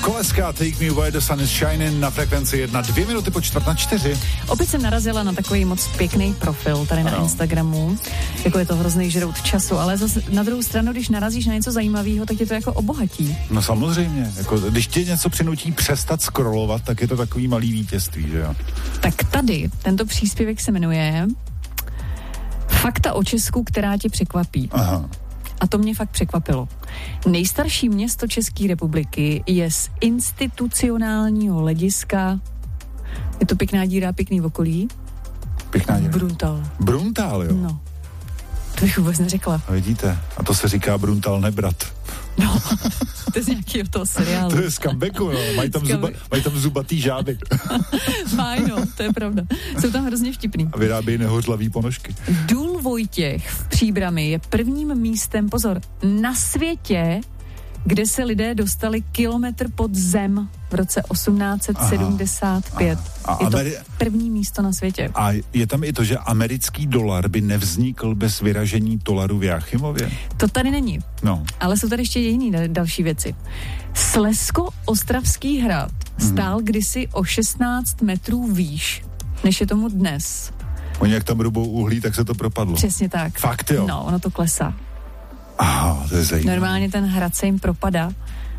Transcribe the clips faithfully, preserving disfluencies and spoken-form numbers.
Koleska, Take Me Where the Sun is Shining na frekvenci jedna, dvě minuty po čtvrt na čtyři. Opět jsem narazila na takový moc pěkný profil tady na ano. Instagramu, jako je to hrozný žrout času, ale zase na druhou stranu, když narazíš na něco zajímavého, tak tě to jako obohatí. No samozřejmě, jako když tě něco přinutí přestat scrollovat, tak je to takový malý vítězství, že jo? Tak tady, tento příspěvek se jmenuje Fakta o Česku, která tě překvapí. Aha. A to mě fakt překvapilo. Nejstarší město České republiky je z institucionálního hlediska, je to pěkná díra, pěkný okolí. Pěkná díra. Bruntal. Bruntal, jo? No. To bych vůbec neřekla. A vidíte, a to se říká Bruntal nebrat. No, to je z nějakého toho seriálu. To je z comebacku, jo. Mají tam, zuba, mají tam zubatý žáby. Mají, no, to je pravda. Jsou tam hrozně vtipný. A vyrábějí nehořlavý ponožky. Důl Vojtěch v Příbrami je prvním místem, pozor, na světě, kde se lidé dostali kilometr pod zem v roce osmnáct set sedmdesát pět. Aha, aha. Je to Ameri- první místo na světě. A je tam i to, že americký dolar by nevznikl bez vyražení dolaru v Jáchymově? To tady není. No. Ale jsou tady ještě jiný další věci. Slezsko-Ostravský hrad stál hmm. kdysi o šestnáct metrů výš, než je tomu dnes. Oni jak tam rubou uhlí, tak se to propadlo. Přesně tak. Fakt jo? No, ono to klesá. Aha, to je zajímavé. Normálně ten hrad se jim propadá.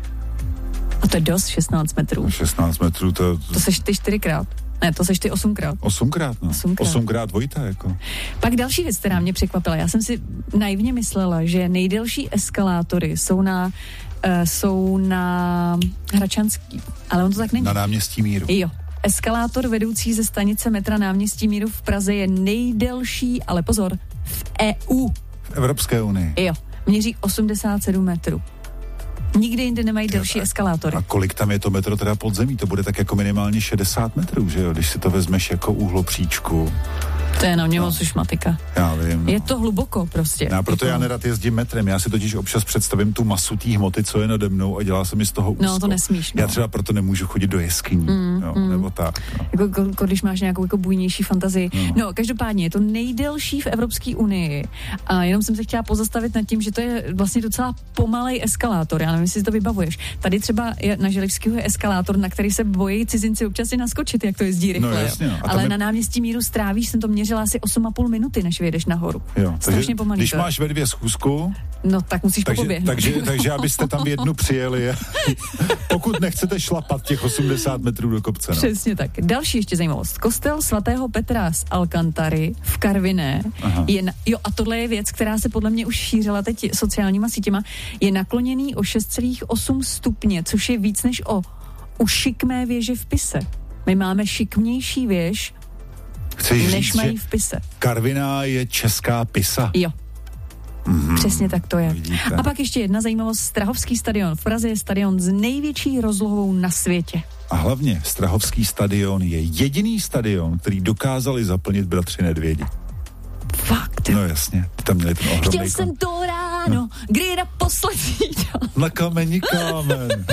A to je dost, šestnáct metrů. šestnáct metrů, to... To seš ty čtyřikrát. Ne, to seš ty osmkrát. Osmkrát, no. Osmkrát. Osmkrát Vojta, jako. Pak další věc, která mě překvapila. Já jsem si naivně myslela, že nejdelší eskalátory jsou na, uh, jsou na Hračanský. Ale on to tak není. Na náměstí Míru. Jo. Eskalátor vedoucí ze stanice metra Náměstí Míru v Praze je nejdelší, ale pozor, v E U. V Evropské unii. Jo. Měří osmdesát sedm metrů. Nikdy jinde nemají delší eskalátory. A kolik tam je to metro teda pod zemí? To bude tak jako minimálně šedesát metrů, že jo? Když si to vezmeš jako úhlopříčku. To je na mě moc už matika. Já vím. No. Je to hluboko prostě. Já proto to... já nerad jezdím metrem. Já si totiž občas představím tu masu té hmoty, co je nade mnou a dělá se mi z toho úzko. No to nesmíš. No. Já třeba proto nemůžu chodit do jeskyní, mm, jo, mm. nebo tak. No. Jako, jako, když máš nějakou jako bujnější fantazii. No. no, každopádně je to nejdelší v Evropské unii. A jenom jsem se chtěla pozastavit nad tím, že to je vlastně docela pomalej eskalátor. Já nevím, jestli si to vybavuješ. Tady třeba je, na Želivského je eskalátor, na který se bojí cizinci občas i naskočit, jak to jezdí rychle. No, jasně, no. Ale je... na náměstí Míru strávíš, jsem to měřila asi osm a půl minuty, než vyjedeš nahoru. Jo, strašně pomalý. Když máš ve dvě schůzku, no tak musíš takže, poběhnout. Takže, takže abyste tam jednu přijeli, pokud nechcete šlapat těch osmdesát metrů do kopce. No. Přesně tak. Další ještě zajímavost. Kostel svatého Petra z Alcantary v Karviné je, na, jo a tohle je věc, která se podle mě už šířila teď sociálníma sítěma, je nakloněný o šest celá osm stupně, což je víc než o u šikmé věže v Pise. My máme šikmější věž, Chceš než říct, mají v Pise. Karviná je česká Pisa. Jo. Mm, Přesně tak to je. Vidíte. A pak ještě jedna zajímavost. Strahovský stadion v Praze je stadion s největší rozlohou na světě. A hlavně Strahovský stadion je jediný stadion, který dokázali zaplnit bratři Nedvědi. Fakt. No jasně, ty tam měli ten ohromný... Chtěl jsem to ráno, no. Kdy naposledy to... Na kameni kámen.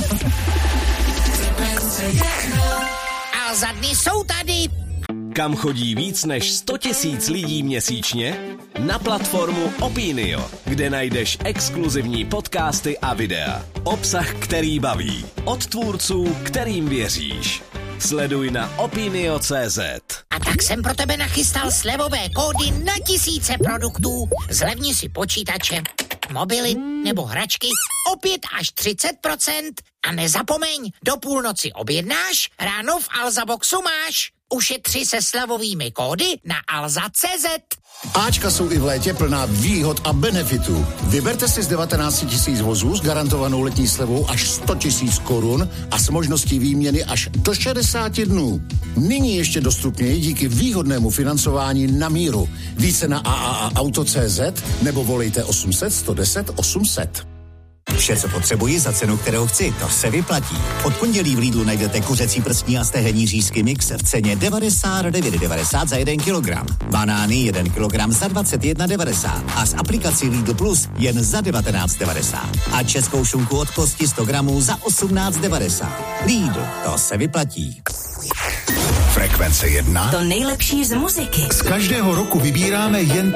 A za dny jsou tady. Kam chodí víc než sto tisíc lidí měsíčně? Na platformu Opinio, kde najdeš exkluzivní podcasty a videa. Obsah, který baví. Od tvůrců, kterým věříš. Sleduj na opinio tečka cé zet. A tak jsem pro tebe nachystal slevové kódy na tisíce produktů. Zlevni si počítače, mobily nebo hračky o pět až třicet procent. A nezapomeň, do půlnoci objednáš, ráno v Alza Boxu máš. Ušetři se slevovými kódy na alza tečka cé zet. Ačka jsou i v létě plná výhod a benefitů. Vyberte si z devatenáct tisíc vozů s garantovanou letní slevou až sto tisíc korun a s možností výměny až do šedesát dnů. Nyní ještě dostupněji díky výhodnému financování na míru. Více na a a a auto tečka cé zet nebo volejte osm set, sto deset, osm set. Vše, co potřebuji za cenu, kterou chci, to se vyplatí. Od pondělí v Lidlu najdete kuřecí prstní a stehenní řízky mix v ceně devadesát devět devadesát za jeden kilogram. Banány jeden kilogram za dvacet jedna devadesát a s aplikací Lidl Plus jen za devatenáct devadesát. A českou šunku od kosti sto gramů za osmnáct devadesát. Lidl, to se vyplatí. Frekvence jedna. To nejlepší z muziky. Z každého roku vybíráme jen